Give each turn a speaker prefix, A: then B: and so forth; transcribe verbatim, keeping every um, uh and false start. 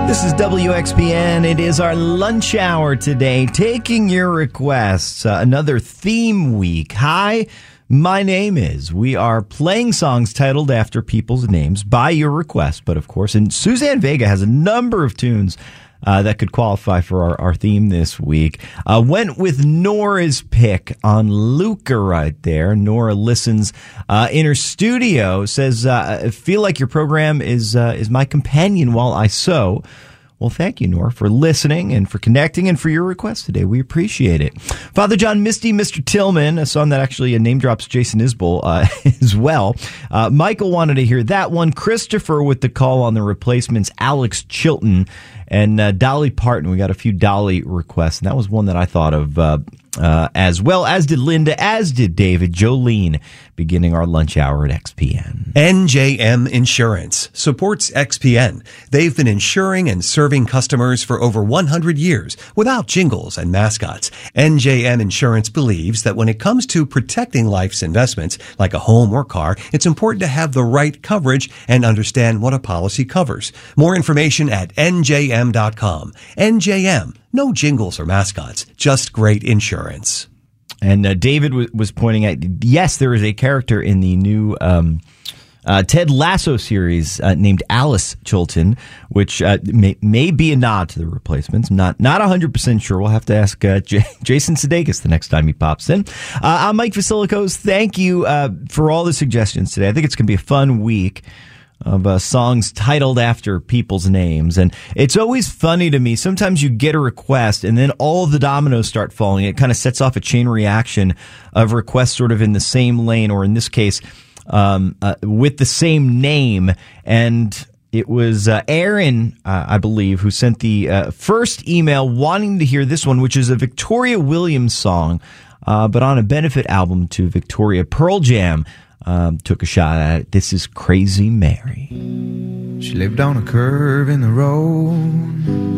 A: This is W X P N. It is our lunch hour today, taking your requests. Uh, another theme week. Hi, my name is. We are playing songs titled after people's names by your request, but of course, and Suzanne Vega has a number of tunes uh, that could qualify for our, our theme this week. Uh, went with Nora's pick on Luca right there. Nora listens uh, in her studio, says, uh, I feel like your program is uh, is my companion while I sew. Well, thank you, Nora, for listening and for connecting and for your request today. We appreciate it. Father John Misty, Mister Tillman, a song that actually name drops Jason Isbell uh, as well. Uh, Michael wanted to hear that one. Christopher with the call on the Replacements, Alex Chilton, and uh, Dolly Parton. We got a few Dolly requests, and that was one that I thought of uh, uh, as well, as did Linda, as did David. Jolene, beginning our lunch hour at X P N.
B: N J M Insurance supports X P N. They've been insuring and serving customers for over one hundred years without jingles and mascots. N J M Insurance believes that when it comes to protecting life's investments, like a home or car, it's important to have the right coverage and understand what a policy covers. More information at N J M dot com. N J M, no jingles or mascots, just great insurance.
A: And uh, David w- was pointing out, yes, there is a character in the new um, uh, Ted Lasso series uh, named Alice Chilton, which uh, may, may be a nod to the Replacements. Not not one hundred percent sure. We'll have to ask uh, J- Jason Sudeikis the next time he pops in. Uh, I'm Mike Vasilikos. Thank you uh, for all the suggestions today. I think it's going to be a fun week of uh, songs titled after people's names. And it's always funny to me. Sometimes you get a request and then all of the dominoes start falling. It kind of sets off a chain reaction of requests sort of in the same lane, or in this case, um, uh, with the same name. And it was uh, Aaron, uh, I believe, who sent the uh, first email wanting to hear this one, which is a Victoria Williams song, uh, but on a benefit album to Victoria. Pearl Jam Um, took a shot at it. This is Crazy Mary.
C: She lived on a curve in the road,